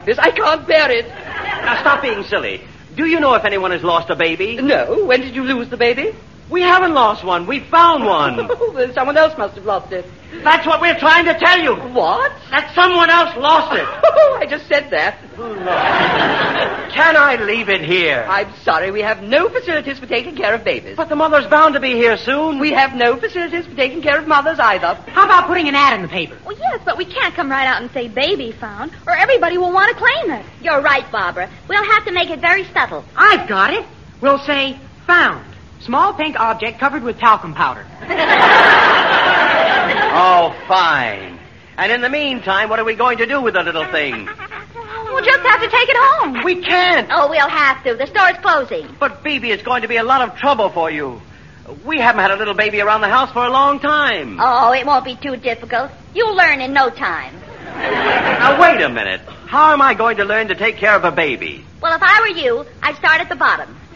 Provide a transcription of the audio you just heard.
This, I can't bear it. Now, stop being silly. Do you know if anyone has lost a baby? No. When did you lose the baby? We haven't lost one. We found one. Well, someone else must have lost it. That's what we're trying to tell you. What? That someone else lost it. I just said that. Can I leave it here? I'm sorry. We have no facilities for taking care of babies. But the mother's bound to be here soon. We have no facilities for taking care of mothers either. How about putting an ad in the paper? Well, yes, but we can't come right out and say baby found, or everybody will want to claim it. You're right, Barbara. We'll have to make it very subtle. I've got it. We'll say found. Small pink object covered with talcum powder. Oh, fine. And in the meantime, what are we going to do with the little thing? We'll just have to take it home. We can't. Oh, we'll have to. The store's closing. But, Phoebe, it's going to be a lot of trouble for you. We haven't had a little baby around the house for a long time. Oh, it won't be too difficult. You'll learn in no time. Now, wait a minute. How am I going to learn to take care of a baby? Well, if I were you, I'd start at the bottom.